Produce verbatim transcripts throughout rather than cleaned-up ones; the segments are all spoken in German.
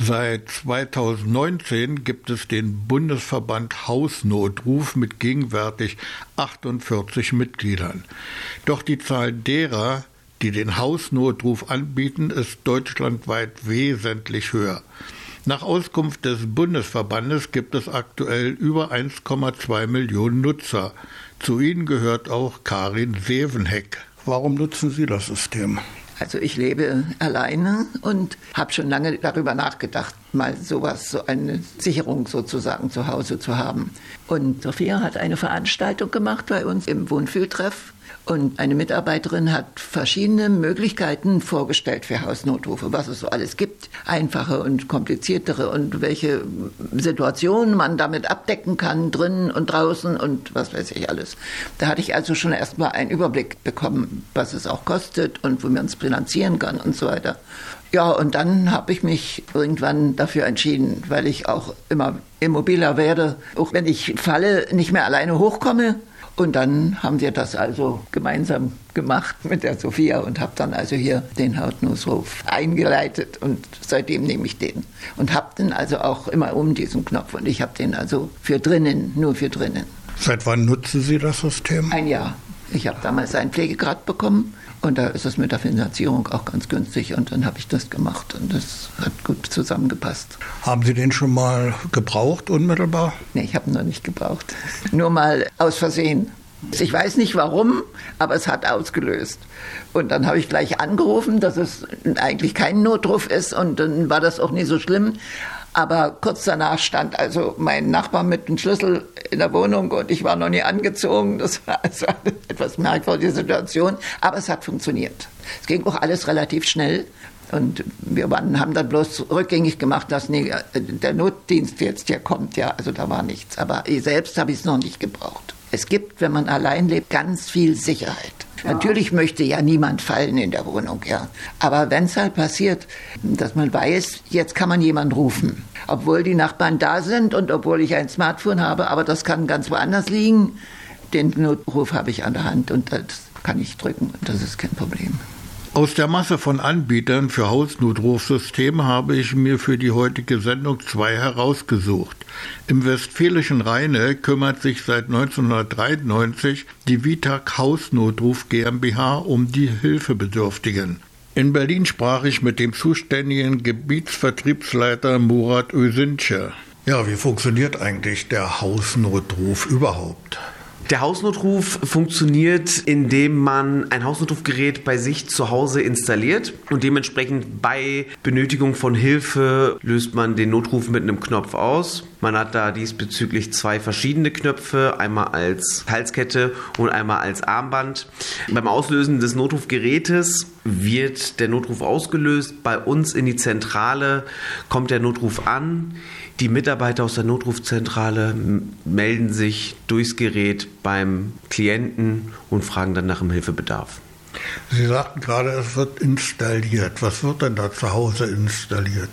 Seit zweitausendneunzehn gibt es den Bundesverband Hausnotruf mit gegenwärtig achtundvierzig Mitgliedern. Doch die Zahl derer, die den Hausnotruf anbieten, ist deutschlandweit wesentlich höher. Nach Auskunft des Bundesverbandes gibt es aktuell über eins Komma zwei Millionen Nutzer. Zu ihnen gehört auch Karin Sevenheck. Warum nutzen Sie das System? Also ich lebe alleine und habe schon lange darüber nachgedacht, mal sowas, so eine Sicherung sozusagen zu Hause zu haben. Und Sophia hat eine Veranstaltung gemacht bei uns im Wohnfühltreff. Und eine Mitarbeiterin hat verschiedene Möglichkeiten vorgestellt für Hausnotrufe, was es so alles gibt, einfache und kompliziertere und welche Situationen man damit abdecken kann, drinnen und draußen und was weiß ich alles. Da hatte ich also schon erst mal einen Überblick bekommen, was es auch kostet und wo man es finanzieren kann und so weiter. Ja, und dann habe ich mich irgendwann dafür entschieden, weil ich auch immer immobiler werde, auch wenn ich falle, nicht mehr alleine hochkomme. Und dann haben wir das also gemeinsam gemacht mit der Sophia und habe dann also hier den Hausnotruf eingeleitet und seitdem nehme ich den. Und habe den also auch immer um diesen Knopf und ich habe den also für drinnen, nur für drinnen. Seit wann nutzen Sie das System? Ein Jahr. Ich habe damals einen Pflegegrad bekommen und da ist es mit der Finanzierung auch ganz günstig und dann habe ich das gemacht und das hat gut zusammengepasst. Haben Sie den schon mal gebraucht, unmittelbar? Nee, ich habe ihn noch nicht gebraucht. Nur mal aus Versehen. Ich weiß nicht warum, aber es hat ausgelöst. Und dann habe ich gleich angerufen, dass es eigentlich kein Notruf ist und dann war das auch nicht so schlimm. Aber kurz danach stand also mein Nachbar mit dem Schlüssel in der Wohnung und ich war noch nie angezogen. Das war also eine etwas merkwürdige Situation, aber es hat funktioniert. Es ging auch alles relativ schnell und wir waren, haben dann bloß rückgängig gemacht, dass nee, der Notdienst jetzt hier kommt. Ja, also da war nichts. Aber ich selbst habe ich es noch nicht gebraucht. Es gibt, wenn man allein lebt, ganz viel Sicherheit. Ja. Natürlich möchte ja niemand fallen in der Wohnung, ja. Aber wenn es halt passiert, dass man weiß, jetzt kann man jemanden rufen. Obwohl die Nachbarn da sind und obwohl ich ein Smartphone habe, aber das kann ganz woanders liegen. Den Notruf habe ich an der Hand und das kann ich drücken und das ist kein Problem. Aus der Masse von Anbietern für Hausnotrufsysteme habe ich mir für die heutige Sendung zwei herausgesucht. Im westfälischen Rheine kümmert sich seit neunzehnhundertdreiundneunzig die Vitag Hausnotruf GmbH um die Hilfebedürftigen. In Berlin sprach ich mit dem zuständigen Gebietsvertriebsleiter Murat Özünce. Ja, wie funktioniert eigentlich der Hausnotruf überhaupt? Der Hausnotruf funktioniert, indem man ein Hausnotrufgerät bei sich zu Hause installiert und dementsprechend bei Benötigung von Hilfe löst man den Notruf mit einem Knopf aus. Man hat da diesbezüglich zwei verschiedene Knöpfe, einmal als Halskette und einmal als Armband. Beim Auslösen des Notrufgerätes wird der Notruf ausgelöst. Bei uns in die Zentrale kommt der Notruf an. Die Mitarbeiter aus der Notrufzentrale melden sich durchs Gerät beim Klienten und fragen dann nach dem Hilfebedarf. Sie sagten gerade, es wird installiert. Was wird denn da zu Hause installiert?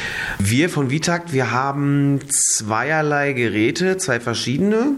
Wir von Vitag, wir haben zweierlei Geräte, zwei verschiedene.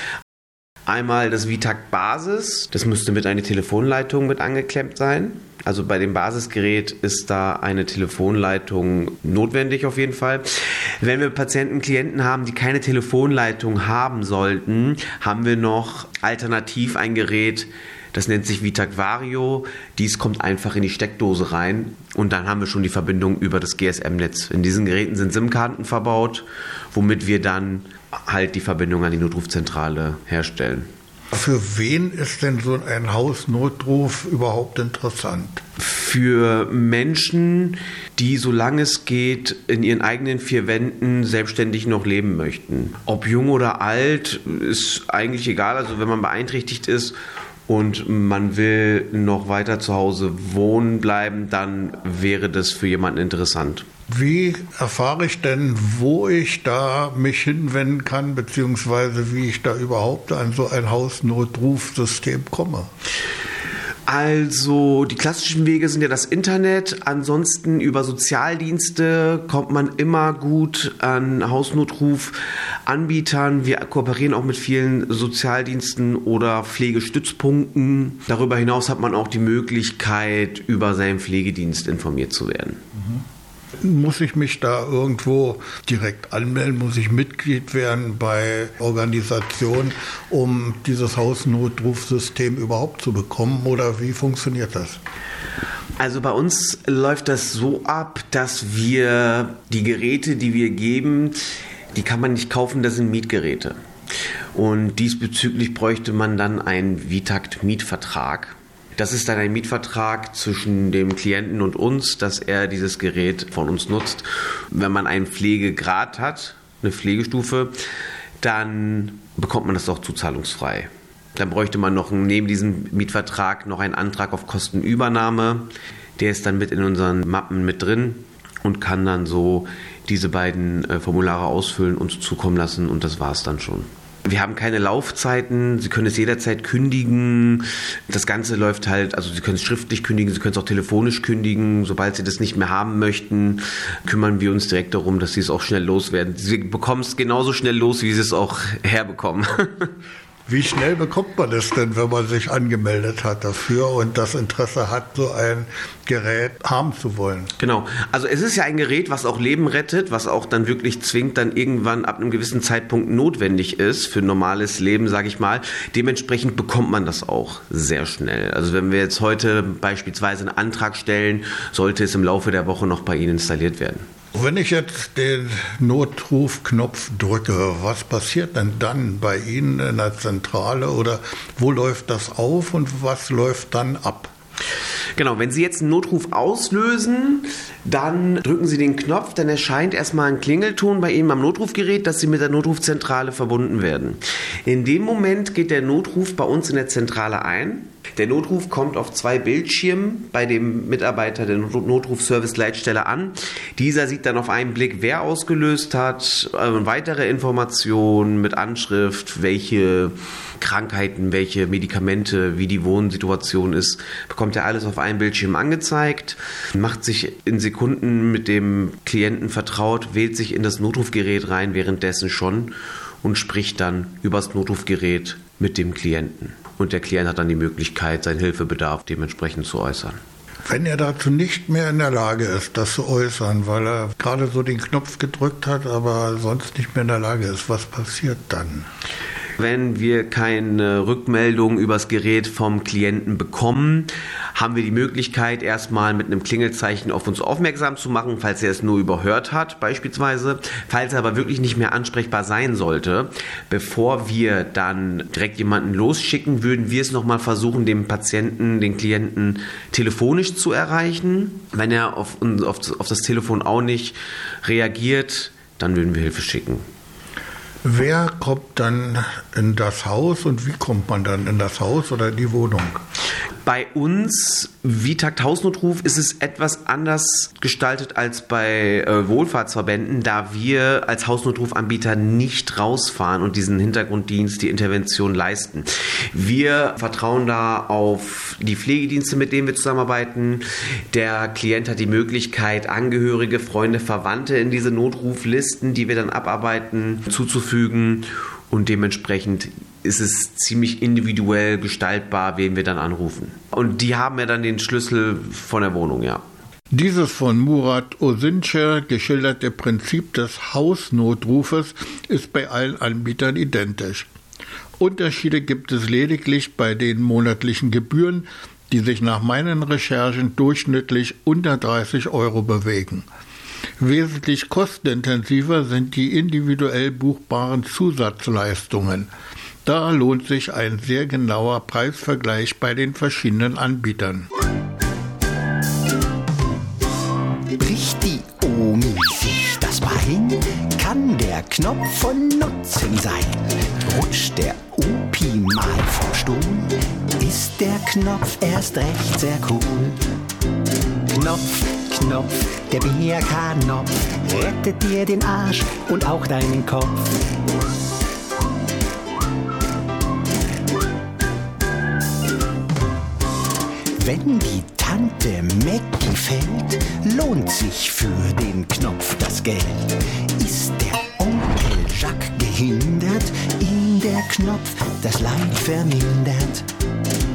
Einmal das Vitag Basis, das müsste mit einer Telefonleitung mit angeklemmt sein. Also bei dem Basisgerät ist da eine Telefonleitung notwendig auf jeden Fall. Wenn wir Patienten, Klienten haben, die keine Telefonleitung haben sollten, haben wir noch alternativ ein Gerät, das nennt sich Vitag Vario. Dies kommt einfach in die Steckdose rein und dann haben wir schon die Verbindung über das G S M-Netz. In diesen Geräten sind SIM-Karten verbaut, womit wir dann halt die Verbindung an die Notrufzentrale herstellen. Für wen ist denn so ein Hausnotruf überhaupt interessant? Für Menschen, die, solange es geht, in ihren eigenen vier Wänden selbstständig noch leben möchten. Ob jung oder alt, ist eigentlich egal. Also wenn man beeinträchtigt ist und man will noch weiter zu Hause wohnen bleiben, dann wäre das für jemanden interessant. Wie erfahre ich denn, wo ich da mich hinwenden kann, beziehungsweise wie ich da überhaupt an so ein Hausnotrufsystem komme? Also die klassischen Wege sind ja das Internet, ansonsten über Sozialdienste kommt man immer gut an Hausnotrufanbietern. Wir kooperieren auch mit vielen Sozialdiensten oder Pflegestützpunkten. Darüber hinaus hat man auch die Möglichkeit, über seinen Pflegedienst informiert zu werden. Muss ich mich da irgendwo direkt anmelden? Muss ich Mitglied werden bei Organisationen, um dieses Hausnotrufsystem überhaupt zu bekommen? Oder wie funktioniert das? Also bei uns läuft das so ab, dass wir die Geräte, die wir geben, die kann man nicht kaufen, das sind Mietgeräte. Und diesbezüglich bräuchte man dann einen Vitakt-Mietvertrag. Das ist dann ein Mietvertrag zwischen dem Klienten und uns, dass er dieses Gerät von uns nutzt. Wenn man einen Pflegegrad hat, eine Pflegestufe, dann bekommt man das auch zuzahlungsfrei. Dann bräuchte man noch neben diesem Mietvertrag noch einen Antrag auf Kostenübernahme. Der ist dann mit in unseren Mappen mit drin und kann dann so diese beiden Formulare ausfüllen, uns zukommen lassen und das war es dann schon. Wir haben keine Laufzeiten, Sie können es jederzeit kündigen. Das Ganze läuft halt, also Sie können es schriftlich kündigen, Sie können es auch telefonisch kündigen. Sobald Sie das nicht mehr haben möchten, kümmern wir uns direkt darum, dass Sie es auch schnell loswerden. Sie bekommen es genauso schnell los, wie Sie es auch herbekommen. Wie schnell bekommt man es denn, wenn man sich angemeldet hat dafür und das Interesse hat, so ein Gerät haben zu wollen? Genau. Also es ist ja ein Gerät, was auch Leben rettet, was auch dann wirklich zwingend dann irgendwann ab einem gewissen Zeitpunkt notwendig ist für ein normales Leben, sage ich mal. Dementsprechend bekommt man das auch sehr schnell. Also wenn wir jetzt heute beispielsweise einen Antrag stellen, sollte es im Laufe der Woche noch bei Ihnen installiert werden. Wenn ich jetzt den Notrufknopf drücke, was passiert denn dann bei Ihnen in der Zentrale oder wo läuft das auf und was läuft dann ab? Genau, wenn Sie jetzt einen Notruf auslösen, dann drücken Sie den Knopf, dann erscheint erstmal ein Klingelton bei Ihnen am Notrufgerät, dass Sie mit der Notrufzentrale verbunden werden. In dem Moment geht der Notruf bei uns in der Zentrale ein. Der Notruf kommt auf zwei Bildschirmen bei dem Mitarbeiter der Notrufservice-Leitstelle an. Dieser sieht dann auf einen Blick, wer ausgelöst hat, äh, weitere Informationen mit Anschrift, welche Krankheiten, welche Medikamente, wie die Wohnsituation ist, bekommt er alles auf einem Bildschirm angezeigt, macht sich in Sekunden mit dem Klienten vertraut, wählt sich in das Notrufgerät rein, währenddessen schon und spricht dann übers Notrufgerät mit dem Klienten. Und der Klient hat dann die Möglichkeit, seinen Hilfebedarf dementsprechend zu äußern. Wenn er dazu nicht mehr in der Lage ist, das zu äußern, weil er gerade so den Knopf gedrückt hat, aber sonst nicht mehr in der Lage ist, was passiert dann? Wenn wir keine Rückmeldung übers Gerät vom Klienten bekommen, haben wir die Möglichkeit, erstmal mit einem Klingelzeichen auf uns aufmerksam zu machen, falls er es nur überhört hat beispielsweise. Falls er aber wirklich nicht mehr ansprechbar sein sollte, bevor wir dann direkt jemanden losschicken, würden wir es nochmal versuchen, den Patienten, den Klienten telefonisch zu erreichen. Wenn er auf, auf, auf das Telefon auch nicht reagiert, dann würden wir Hilfe schicken. Wer kommt dann in das Haus und wie kommt man dann in das Haus oder in die Wohnung? Bei uns, Vitakt Hausnotruf, ist es etwas anders gestaltet als bei äh, Wohlfahrtsverbänden, da wir als Hausnotrufanbieter nicht rausfahren und diesen Hintergrunddienst, die Intervention leisten. Wir vertrauen da auf die Pflegedienste, mit denen wir zusammenarbeiten. Der Klient hat die Möglichkeit, Angehörige, Freunde, Verwandte in diese Notruflisten, die wir dann abarbeiten, zuzufügen. Und dementsprechend ist es ziemlich individuell gestaltbar, wen wir dann anrufen. Und die haben ja dann den Schlüssel von der Wohnung, ja. Dieses von Murat Osince geschilderte Prinzip des Hausnotrufes ist bei allen Anbietern identisch. Unterschiede gibt es lediglich bei den monatlichen Gebühren, die sich nach meinen Recherchen durchschnittlich unter dreißig Euro bewegen. Wesentlich kostenintensiver sind die individuell buchbaren Zusatzleistungen. Da lohnt sich ein sehr genauer Preisvergleich bei den verschiedenen Anbietern. Bricht die Omi sich das Bein, kann der Knopf von Nutzen sein. Rutscht der Opi mal vom Stuhl, ist der Knopf erst recht sehr cool. Knopf, Knopf, der B R K-Knopf rettet dir den Arsch und auch deinen Kopf. Wenn die Tante Mäcki fällt, lohnt sich für den Knopf das Geld. Ist der Onkel Jacques gehindert, ihm der Knopf das Leid vermindert.